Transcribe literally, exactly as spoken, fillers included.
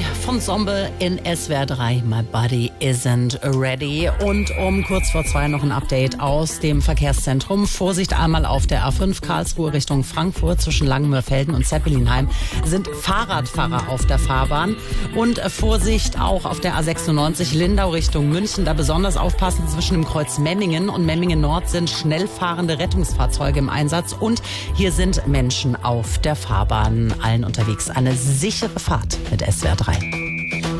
Neu von Zombe in S W R drei. My body isn't ready. Und um kurz vor zwei noch ein Update aus dem Verkehrszentrum. Vorsicht einmal auf der A fünf Karlsruhe Richtung Frankfurt zwischen Langenmörfelden und Zeppelinheim sind Fahrradfahrer auf der Fahrbahn. Und Vorsicht auch auf der A sechsundneunzig Lindau Richtung München. Da besonders aufpassen zwischen dem Kreuz Memmingen und Memmingen Nord sind schnell fahrende Rettungsfahrzeuge im Einsatz. Und hier sind Menschen auf der Fahrbahn. Allen unterwegs eine sichere Fahrt mit S W R drei.